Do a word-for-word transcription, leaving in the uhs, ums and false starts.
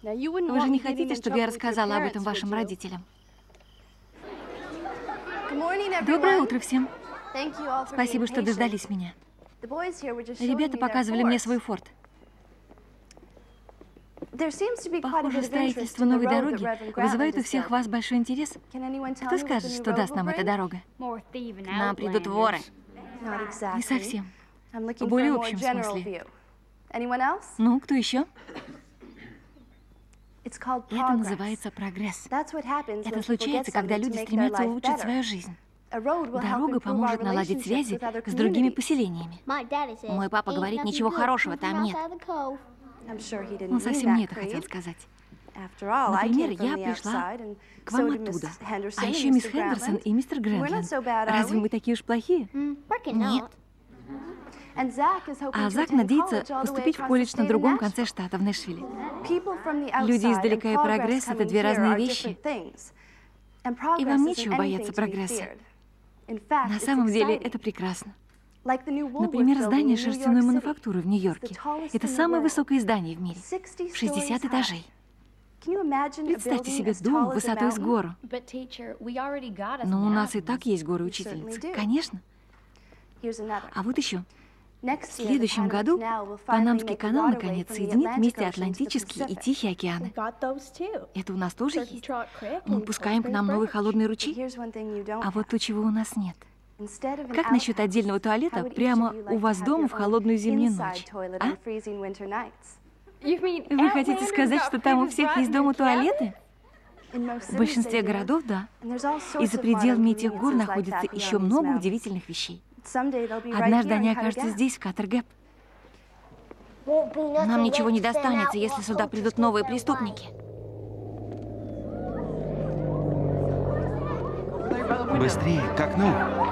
Вы же не хотите, чтобы я рассказала об этом вашим родителям? Доброе утро всем. Спасибо, что дождались меня. Ребята показывали мне свой форт. Похоже, строительство новой дороги вызывает у всех вас большой интерес. Кто скажет, что даст нам эта дорога? К нам придут воры. Не совсем. В более общем смысле. Ну, кто еще? Это называется прогресс. Это случается, когда люди стремятся улучшить свою жизнь. Дорога поможет наладить связи с другими поселениями. Мой папа говорит, ничего хорошего там нет. Он совсем не это хотел сказать. Например, я пришла к вам оттуда. А еще мисс Хендерсон и мистер Грэндленд. Разве мы такие уж плохие? Нет. А Зак надеется поступить в колледж на другом конце штата, в Нэшвилле. Люди издалека и прогресс — это две разные вещи. И вам нечего бояться прогресса. На самом деле это прекрасно. Например, здание шерстяной мануфактуры в Нью-Йорке. Это самое высокое здание в мире. шестьдесят этажей. Представьте себе дом высотой с гору. Но у нас и так есть горы, учительница. Конечно. А вот еще. В следующем году Панамский канал наконец соединит вместе Атлантический и Тихий океаны. Это у нас тоже есть. Мы пускаем к нам новый холодный ручей. А вот то, чего у нас нет. Как насчет отдельного туалета прямо у вас дома в холодную зимнюю ночь? А? Вы хотите сказать, что там у всех есть дома туалеты? В большинстве городов, да. И за пределами этих гор находится еще много удивительных вещей. Однажды они окажутся здесь, в Каттер-Гэп. Нам ничего не достанется, если сюда придут новые преступники. Быстрее, к окну.